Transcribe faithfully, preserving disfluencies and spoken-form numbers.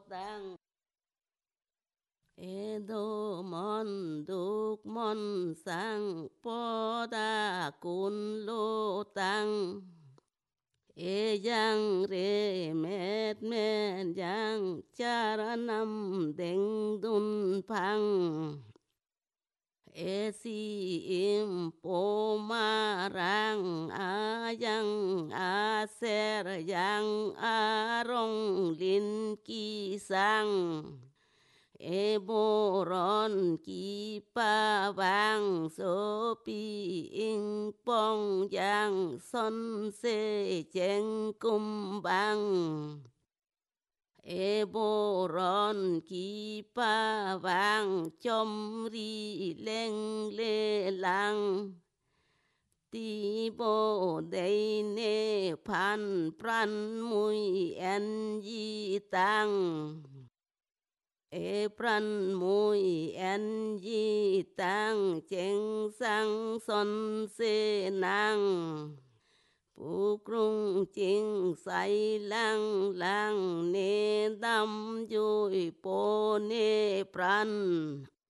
tăng e đô mon đúc mon sang po đa cun lô tăng e giang re met men giang charanam deng dun phang e si im po ma rang a yang a ser yang a rong lin ki sang e bo ron ki pa vang so pi in pong yang son se chen kum bang e bo ron ki pa vang chom ri leng le lang ti bo dei ne phan pran mui en yi tang e pran mui en yi tang cheng sang son se nang Phú krung chinh say lang lang ne dam vui po ne pran